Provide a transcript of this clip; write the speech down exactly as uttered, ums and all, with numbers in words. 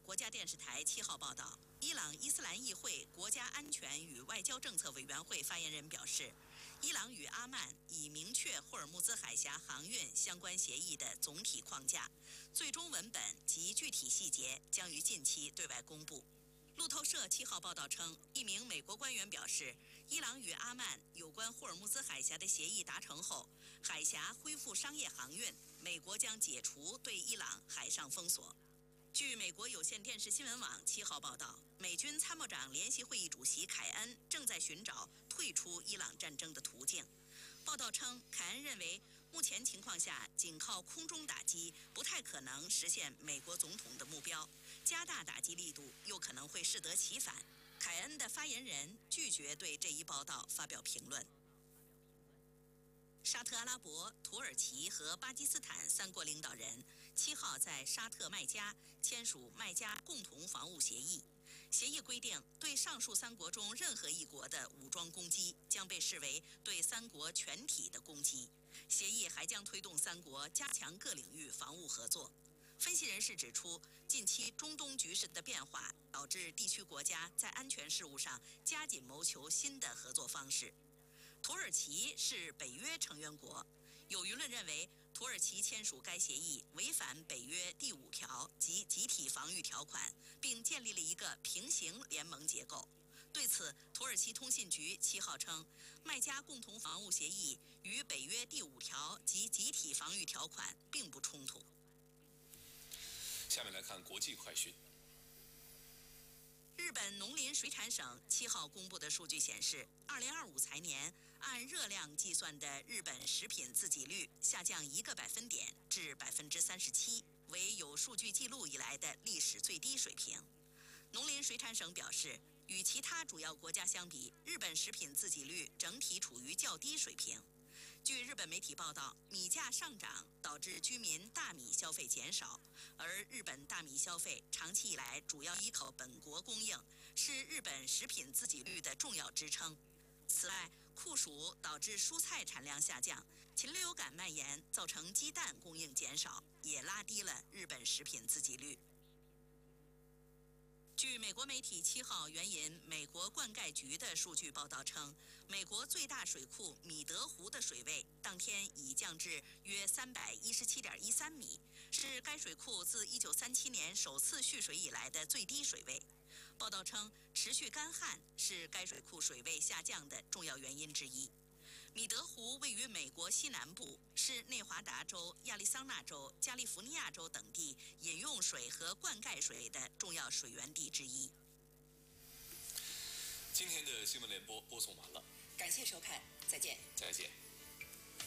国家电视台七号报道，伊朗伊斯兰议会国家安全与外交政策委员会发言人表示，伊朗与阿曼已明确霍尔木兹海峡航运相关协议的总体框架，最终文本及具体细节将于近期对外公布。路透社七号报道称，一名美国官员表示，伊朗与阿曼有关霍尔木兹海峡的协议达成后，海峡恢复商业航运，美国将解除对伊朗海上封锁。据美国有线电视新闻网七号报道，美军参谋长联席会议主席凯恩正在寻找退出伊朗战争的途径。报道称，凯恩认为目前情况下，仅靠空中打击不太可能实现美国总统的目标，加大打击力度又可能会适得其反。凯恩的发言人拒绝对这一报道发表评论。沙特阿拉伯、土耳其和巴基斯坦三国领导人七号在沙特麦加签署麦加共同防务协议。协议规定，对上述三国中任何一国的武装攻击将被视为对三国全体的攻击。协议还将推动三国加强各领域防务合作。分析人士指出，近期中东局势的变化导致地区国家在安全事务上加紧谋求新的合作方式。土耳其是北约成员国，有舆论认为土耳其签署该协议违反北约第五条及集体防御条款，并建立了一个平行联盟结构。对此，土耳其通信局七号称，麦加共同防务协议与北约第五条及集体防御条款并不冲突。 下面来看国际快讯。 日本农林水产省七号公布的数据显示，二零二五财年按热量计算的日本食品自给率下降一个百分点至百分之三十七，为有数据记录以来的历史最低水平。农林水产省表示，与其他主要国家相比，日本食品自给率整体处于较低水平。据日本媒体报道，米价上涨导致居民大米消费减少，而日本大米消费长期以来主要依靠本国供应，是日本食品自给率的重要支撑。此外，酷暑导致蔬菜产量下降，禽流感蔓延造成鸡蛋供应减少，也拉低了日本食品自给率。据美国媒体七号援引美国灌溉局的数据报道称，美国最大水库米德湖的水位当天已降至约三百一十七点一三米，是该水库自一九三七年首次蓄水以来的最低水位。报道称，持续干旱是该水库水位下降的重要原因之一。米德湖位于美国西南部，是内华达州、亚利桑那州、加利福尼亚州等地饮用水和灌溉水的重要水源地之一。 今天的新闻联播播送完了， 感谢收看，再见。 再见。